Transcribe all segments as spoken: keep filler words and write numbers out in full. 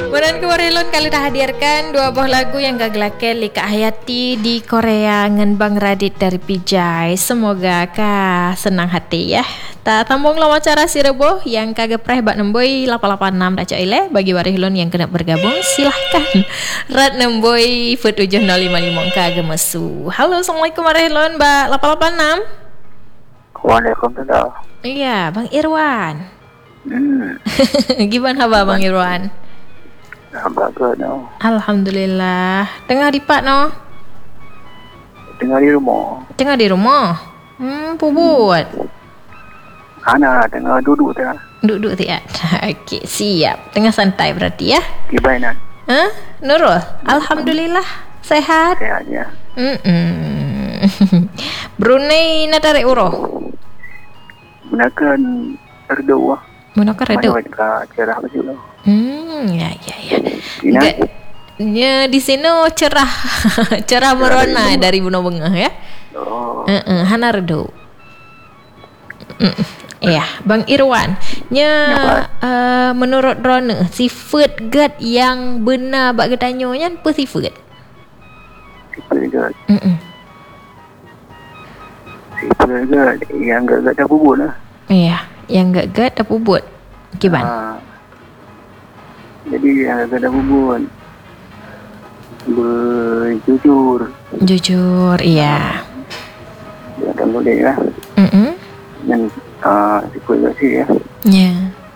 Kemudian kewarelon kali dah hadirkan dua buah lagu yang gaglakan Lika Hayati di Korea ngan Bang Radit dari Pijay. Semoga kah senang hati ya. Tak tambung lama cara si reboh yang kagak preh bak nemboi lapan lapan enam dah ile bagi warelon yang kena bergabung silahkan. Rat nemboi fut tujuh nol lima lima kagak mesu. Halo, assalamualaikum warelon bak lapan lapan enam. Waalaikumsalam. Iya, Bang Irwan. Hmm. Gimana haba Bang Irwan? Bagus no. Alhamdulillah. Tengah di Pak no? Tengah di rumah. Tengah di rumah. Hmm, apa buat? Anak tengah duduk tengah. Duduk tiap. Okey, siap. Tengah santai berarti ya? Gimana? Hah? Nurul? Alhamdulillah. Sehat? Sehat ya. Hmm. Brunei nak tarik uroh? Gunakan redu. Gunakan redu. Mana cerah betul. Hmm, ya ya ya. Ina? Ya di sini cerah. Cerah merona dari Buno Bengah ya. Oh. Heeh, uh-uh, hana redu. Mm. Ya, Bang Irwan. Nya uh, menurut Rona, sifat gad yang benar bak getanyonya apa sifat? Sifat gad. Heeh. Sifat gad yang gad dah bubut lah. Iya, yang gad gad dah bubut. Gimana? Ha. Jadi yang gad dah bubut. Berjujur. Jujur, iya. Dia akan boleh lah. Mm-mm. Dan uh, sifat gad sih ya. Ya.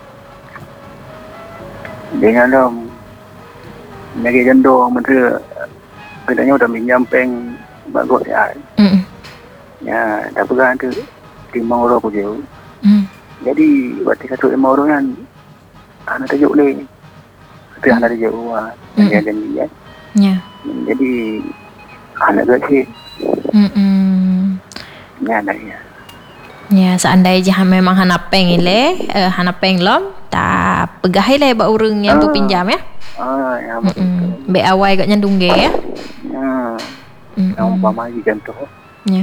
Dengan dalam Nagi jandor mentera katanya udah minjam peng bagus ya. Mm. Ya, dah pegang tu lima orang pun jauh. Mm. Jadi waktu satu lima orang kan anak tajuk ni. Tapi anak dia jauh ah. Dia janji ya. Ya. Jadi anak kecil. Mm. Ya anak ya. Ya, seandainya memang hana peng ile, uh, hana peng lom, tak pegah ile bak urang yang tu pinjam ya. Ah, ya betul. Be awai gak nyandung ge ya. Ya. Yang umpama lagi contoh. Ya.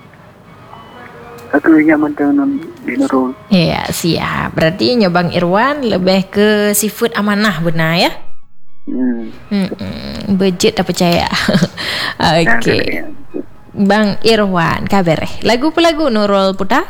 Satu yang mentang di Nurul. Ya, siap. Berarti Bang Irwan lebih ke sifat amanah benar ya? Hmm. Hmm, budget tak percaya. Okey. Bang Irwan, kabar eh? Lagu pelagu Nurul Putra?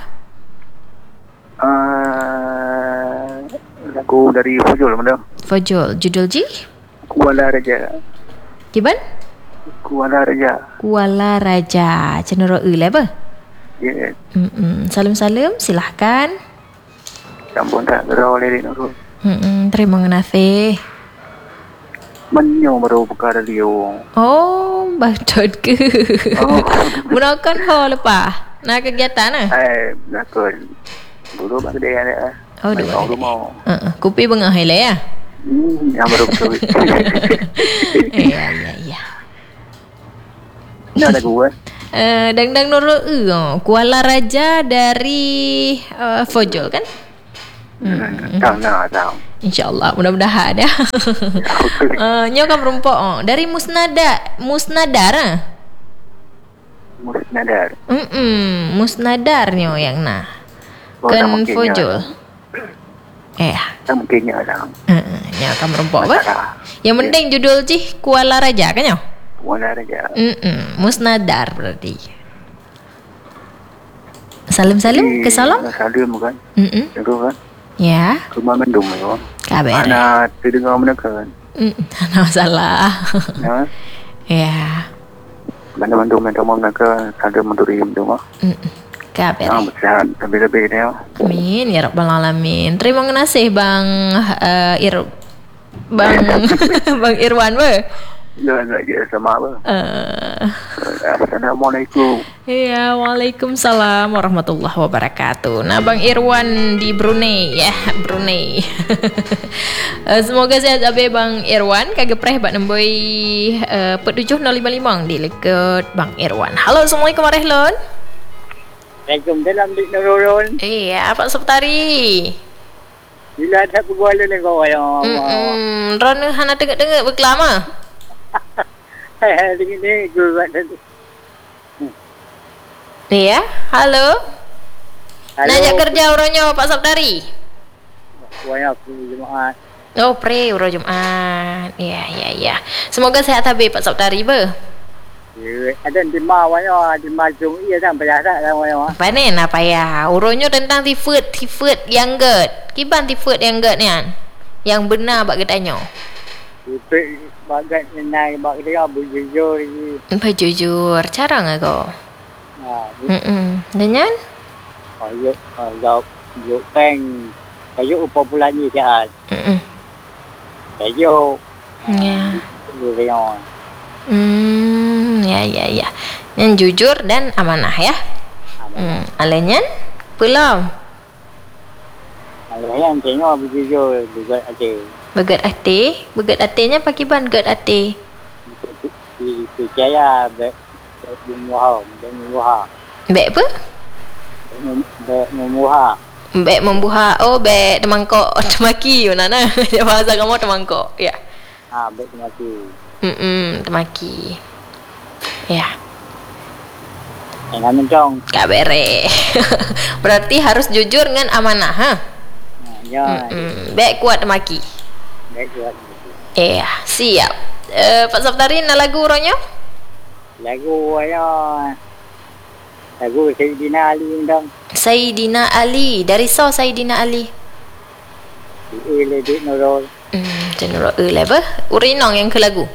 Uh, lagu dari Fojol mana? Fojol, judul Ji? Kuala Raja. Kiban? Kuala Raja. Kuala Raja. Cenderung E lah apa? Ya. Mm-mm. Salam-salam, silahkan. Campur tak gerau lirik Nurul. Mm-mm. Terima kasih. Menyo baru buka radio. Oh, betul ke? Oh. Gunakan ho lepas. Nak kegiatan ah? Eh, nakon. Dulu bang dia ada. Oh, dua. Orang rumah. Uh-uh. Kopi bengah hele ya? Hmm, yang baru betul. Ya, ya, ya. Ini ada gua. Uh, Dang-dang Nurul E oh. Kuala Raja dari uh, Fojol kan? Hmm. Tahu nak tahu. InsyaAllah mudah-mudahan ya. uh, Nyo kan merumpok oh. Dari Musnada Musnadar ah? Musnadar. Mm-mm. Musnadar nyo yang nah. Oh, Kan Fojol. Eh. Tak mungkinnya lah. Uh-uh. Nyo kan merumpok apa? Yang penting judul cih Kuala Raja kan nyo? Kuala Raja. Mm-mm. Musnadar berarti. Salam-salam ke salam? Salam kan. Mm-mm. Itu kan. Ya. Rumah mendung ya. Kabar. Mana terdengar mana kan? Mm, tak masalah. Ya. Ya. Mana mendung mana mana kan? Ada mendurim tu mah. Mm, kabar. Ah, besar lebih-lebih dia. Amin ya rabbal alamin. Terima kasih Bang uh, Ir Bang Bang Irwan we. Jangan lagi sama apa. Uh, Assalamualaikum. Ya, waalaikumsalam warahmatullahi wabarakatuh. Nah, Bang Irwan di Brunei ya, Brunei. uh, semoga sehat abe Bang Irwan. Kagak preh bak nemboi uh, pet tujuh nol lima lima di leket Bang Irwan. Halo, assalamualaikum warahmatullahi. Waalaikumsalam Dik Nurul. Iya, Pak Septari. Bila tak berbual ni kau yang. Hmm, Rona hana tengok-tengok berkelama. Hei, ini gue buat tadi. Iya, halo. Halo. Najak kerja orangnya Pak Sabtari. Banyak jemaah. Oh, pray uro Jumaat. Ya, ya, ya. Semoga sehat habis Pak Sabtari ber. Ya, ada di mana di Majung ia sampai dah dah mana. Panen apa ya? Uronyo tentang tifut, tifut yang ged. Kiban tifut yang ged ni kan? Yang benar bak katanya. Tifut bagai nai bak dia berjujur lagi. Berjujur, cara ngah kau? Ha, Hmm. Dengan? ayo jauh jauh peng. Kayu populasi sihat. Hmm. Kayu. Ya. Dia Hmm, ya, ya, ya. Yang jujur dan amanah ya. Hmm, alenya belum. Kalau yang tengok berjujur juga ada. Begat hati, begat hatinya pakai ban begat hati. Percaya baik memuha, baik memuha, Bek apa? baik memuha. Bek membuha. Oh, bek temangkok temaki yo nana. Bahasa kamu temangkok. Ya. Ha, baik mati. Hmm, temaki. Ya. Jangan mencong. Gak bere. Berarti harus jujur dengan amanah, ha? Ya, Hmm, bek kuat temaki. baik buat. Iya, siap. Uh, Pak Sabtari nak lagu orangnya? Lagu ayah. Lagu Sayyidina Ali undang. Sayyidina Ali. Dari so Sayyidina Ali. Ile dik nurul. Hmm, cenderung eh lah apa? Urinong yang ke lagu.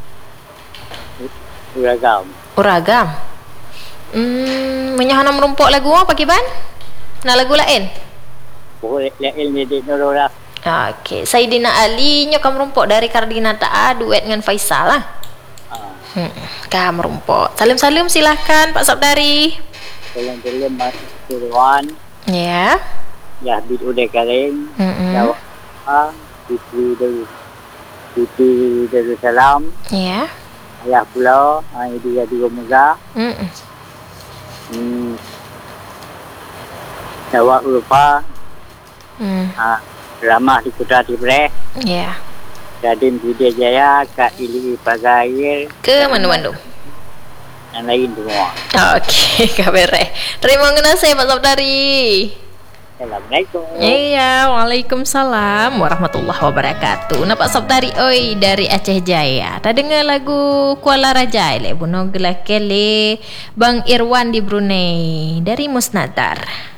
Uragam. Uragam. Hmm, menyahana merumpok lagu apa pakai ban? Nak lagu lain? Boleh lain dik nurul lah. Okey, Sayyidina Ali nyo kam merumpok dari Kardina Ta'a duet dengan Faisal lah. Ha. Hmm, kam merumpok. Salim-salim silahkan Pak Sabtari. Tolong-tolong Mas Irwan. Ya. Ya, bid udah kering. Hmm. Jawab. Ha, Fitri dari Fitri dari Salam. Ya. Ayah pula, ha, dia dua muda. Hmm. Hmm. Jawab lupa. Hmm. Ha, ramah di Kuta Tibreh. Ya. Raden Widya Jaya, Kak Ili Pagair. Ke mana-mana? Yang lain semua. Okey, kabere. Terima kasih Pak Sabtari. Assalamualaikum. Iya, waalaikumsalam warahmatullahi wabarakatuh. Nampak Sabtari oi dari Aceh Jaya. Tak dengar lagu Kuala Raja le Buno Gelakele Bang Irwan di Brunei dari Musnadar.